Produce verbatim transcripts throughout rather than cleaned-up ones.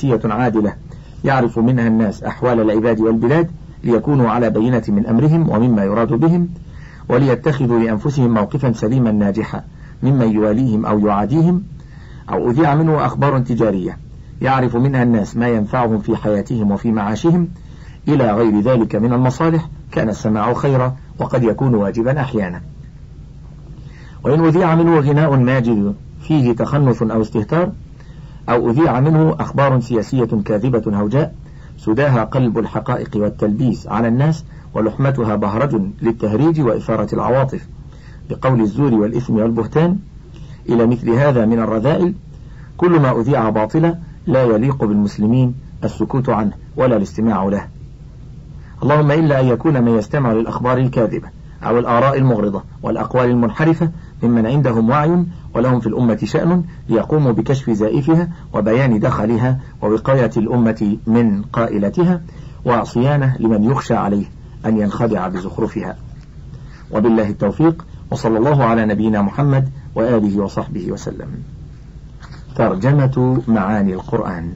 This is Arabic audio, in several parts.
سياسية عادلة يعرف منها الناس أحوال العباد والبلاد ليكونوا على بينة من أمرهم ومما يراد بهم، وليتخذوا لأنفسهم موقفا سليما ناجحا ممن يواليهم أو يعاديهم، أو أذيع منه أخبار تجارية يعرف منها الناس ما ينفعهم في حياتهم وفي معاشهم إلى غير ذلك من المصالح، كان السماع خيرا وقد يكون واجبا أحيانا. وإن أذيع منه غناء ماجد فيه تخنث أو استهتار، أو أذيع منه أخبار سياسية كاذبة هوجاء سداها قلب الحقائق والتلبيس على الناس ولحمتها بهرج للتهريج وإثارة العواطف بقول الزور والإثم والبهتان، إلى مثل هذا من الرذائل كل ما أذيع باطلا لا يليق بالمسلمين السكوت عنه ولا الاستماع له، اللهم إلا أن يكون من يستمع للأخبار الكاذبة أو الآراء المغرضة والأقوال المنحرفة ممن عندهم وعي ولهم في الأمة شأن ليقوموا بكشف زائفها وبيان دخلها ووقاية الأمة من قائلتها وصيانة لمن يخشى عليه أن ينخدع بزخرفها. وبالله التوفيق، وصلى الله على نبينا محمد وآله وصحبه وسلم. ترجمة معاني القرآن.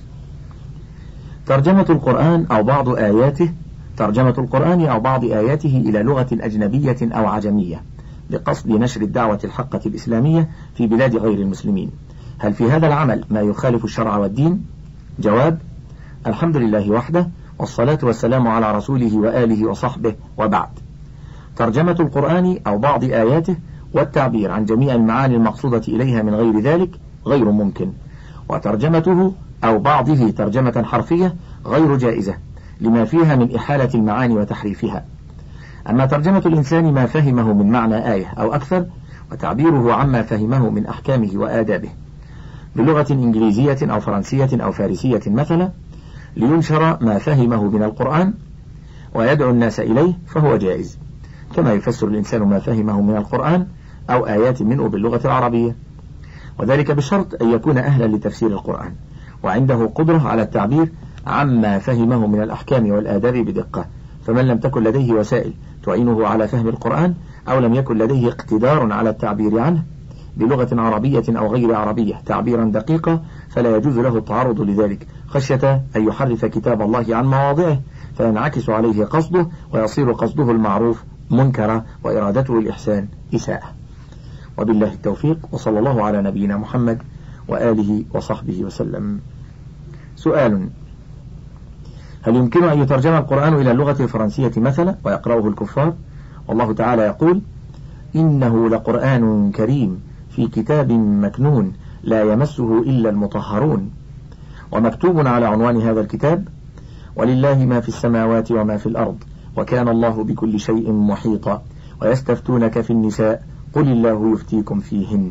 ترجمة القرآن أو بعض آياته ترجمة القرآن أو بعض آياته إلى لغة أجنبية أو عجمية بقصد نشر الدعوة الحقة الإسلامية في بلاد غير المسلمين. هل في هذا العمل ما يخالف الشرع والدين؟ جواب: الحمد لله وحده، والصلاة والسلام على رسوله وآله وصحبه، وبعد. ترجمة القرآن أو بعض آياته والتعبير عن جميع المعاني المقصودة إليها من غير ذلك غير ممكن، وترجمته أو بعضه ترجمة حرفية غير جائزة لما فيها من إحالة المعاني وتحريفها. أما ترجمة الإنسان ما فهمه من معنى آية أو أكثر وتعبيره عما فهمه من أحكامه وآدابه بلغة إنجليزية أو فرنسية أو فارسية مثلا لينشر ما فهمه من القرآن ويدعو الناس إليه فهو جائز، كما يفسر الإنسان ما فهمه من القرآن أو آيات منه باللغة العربية، وذلك بشرط أن يكون أهلا لتفسير القرآن وعنده قدرة على التعبير عما فهمه من الأحكام والآداب بدقة. فمن لم تكن لديه وسائل تعينه على فهم القرآن أو لم يكن لديه اقتدار على التعبير عنه بلغة عربية أو غير عربية تعبيرا دقيقا فلا يجوز له التعرض لذلك خشية أن يحرف كتاب الله عن مواضعه فينعكس عليه قصده ويصير قصده المعروف منكرا وإرادته الإحسان إساءة. وبالله التوفيق، وصلى الله على نبينا محمد وآله وصحبه وسلم. سؤال: هل يمكن أن يترجم القرآن إلى اللغة الفرنسية مثلا ويقرأه الكفار؟ والله تعالى يقول: إنه لقرآن كريم في كتاب مكنون لا يمسه إلا المطهرون. ومكتوب على عنوان هذا الكتاب: ولله ما في السماوات وما في الأرض وكان الله بكل شيء محيطا ويستفتونك في النساء قل الله يفتيكم فيهن.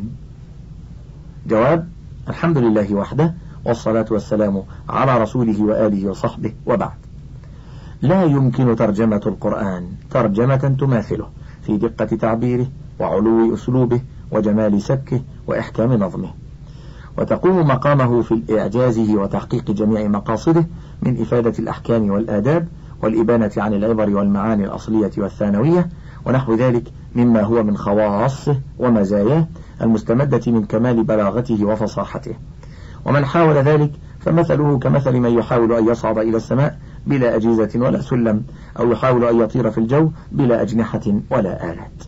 جواب: الحمد لله وحده، والصلاة والسلام على رسوله وآله وصحبه، وبعد. لا يمكن ترجمة القرآن ترجمة تماثله في دقة تعبيره وعلو أسلوبه وجمال سبكه وإحكام نظمه، وتقوم مقامه في إعجازه وتحقيق جميع مقاصده من إفادة الأحكام والآداب والإبانة عن العبر والمعاني الأصلية والثانوية ونحو ذلك مما هو من خواصه ومزاياه المستمدة من كمال بلاغته وفصاحته. ومن حاول ذلك فمثله كمثل من يحاول أن يصعد إلى السماء بلا أجهزة ولا سلم، أو يحاول أن يطير في الجو بلا أجنحة ولا آلات.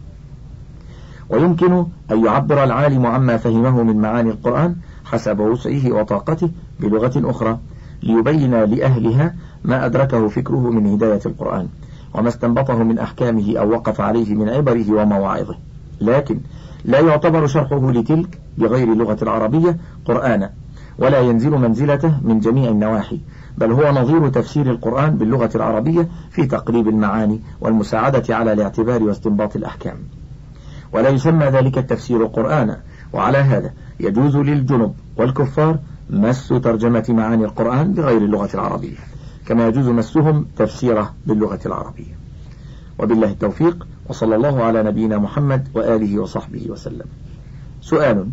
ويمكن أن يعبر العالم عما فهمه من معاني القرآن حسب وسعه وطاقته بلغة أخرى ليبين لأهلها ما أدركه فكره من هداية القرآن وما استنبطه من أحكامه أو وقف عليه من عبره ومواعظه، لكن لا يعتبر شرحه لتلك بغير اللغة العربية قرآنا ولا ينزل منزلته من جميع النواحي، بل هو نظير تفسير القرآن باللغة العربية في تقريب المعاني والمساعدة على الاعتبار واستنباط الأحكام، ولا يسمى ذلك التفسير قرآنا. وعلى هذا يجوز للجنب والكفار مس ترجمة معاني القرآن بغير اللغة العربية كما يجوز مسهم تفسيره باللغة العربية. وبالله التوفيق، وصلى الله على نبينا محمد وآله وصحبه وسلم. سؤال: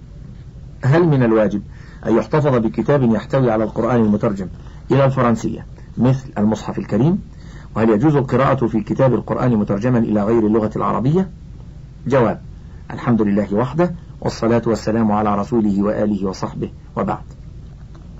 هل من الواجب أن يحتفظ بكتاب يحتوي على القرآن المترجم إلى الفرنسية مثل المصحف الكريم؟ وهل يجوز القراءة في كتاب القرآن مترجما إلى غير اللغة العربية؟ جواب: الحمد لله وحده، والصلاة والسلام على رسوله وآله وصحبه، وبعد.